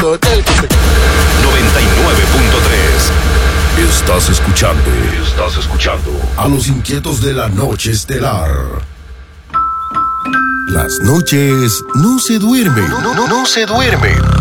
hotel. 99.3. Estás escuchando a los inquietos de la noche estelar. Las noches no se duermen. No se duermen.